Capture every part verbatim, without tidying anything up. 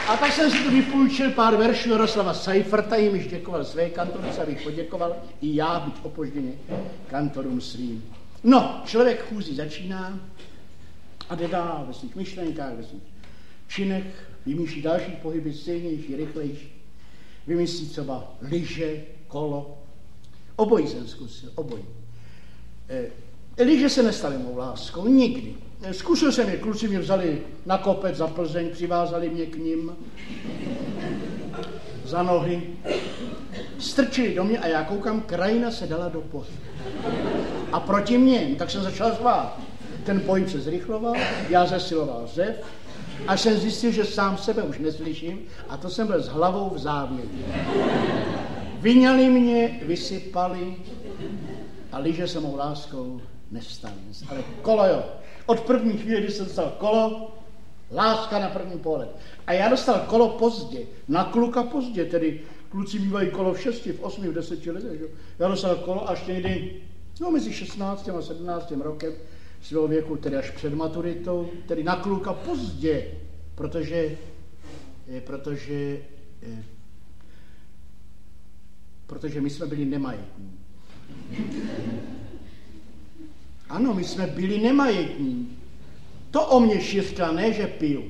A tak jsem si tu vypůjčil pár veršů Jaroslava Seiferta, jimž děkoval své kantorce, abych poděkoval i já, byť opožděně, kantorům svým. No, člověk chůzi začíná a jde dál ve svých myšlenkách, ve svých činech, vymýšlí další pohyby, silnější, rychlejší. Vymyslí třeba lyže, kolo. Obojí jsem zkusil, obojí. E, lyže se nestaly mou láskou, nikdy. E, zkusil jsem je, kluci mě vzali na kopec za Plzeň, přivázali mě k nim za nohy, strčili do mě a já koukám, krajina se dala do pohybu. A proti mně, tak jsem začal zvát. Ten pohyb se zrychloval, já zesiloval řev, až jsem zjistil, že sám sebe už neslyším a to jsem byl s hlavou v závěru. Vyňali mě, vysypali a lyže se mou láskou nestaly. Ale kolo jo. Od první chvíle, kdy jsem dostal kolo, láska na první pohled. A já dostal kolo pozdě, na kluka pozdě, tedy kluci mývají kolo v šesti, v osmi, v deseti letech. Já dostal kolo až někdy, no mezi šestnáctým a sedmnáctým rokem svého věku, tedy až před maturitou, tedy na kluka pozdě, protože, protože, protože my jsme byli nemajetní. Ano, my jsme byli nemajetní. To o mě šiřka, ne, že piju.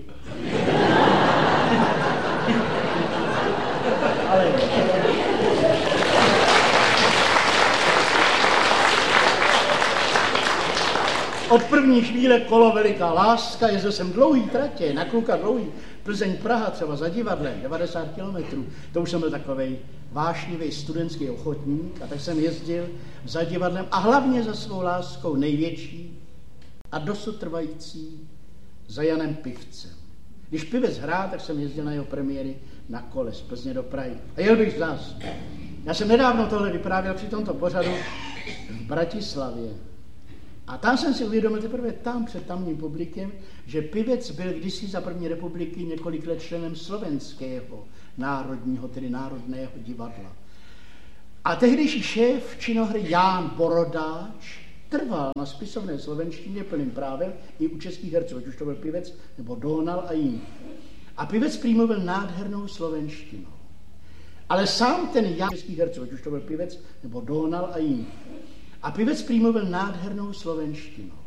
Ale... Od první chvíle kolo veliká láska, jezdil jsem dlouhý tratě, na kluka dlouhý, Plzeň, Praha třeba za divadlem, devadesát kilometrů, to už jsem byl takovej vášnivý studentský ochotník a tak jsem jezdil za divadlem a hlavně za svou láskou největší a dosud trvající za Janem Pivcem. Když Pivec hrál, tak jsem jezdil na jeho premiéry na kole z Plzně do Prahy. A jel bych zás. Já jsem nedávno tohle vyprávěl při tomto pořadu v Bratislavě. A tam jsem si uvědomil teprve tam, před tamním publikem, že Pivec byl kdysi za první republiky několik let členem slovenského národního, tedy národného divadla. A tehdejší šéf činohry Ján Borodáč trval na spisovné slovenštině plným právem i u českých herců, ať už to byl Pivec nebo Dohnal a jiný. A Pivec prý mluvil nádhernou slovenštinou. Ale sám ten Ján českých herců, ať už to byl Pivec nebo Dohnal a jiný. A Pivec prý mluvil nádhernou slovenštinou.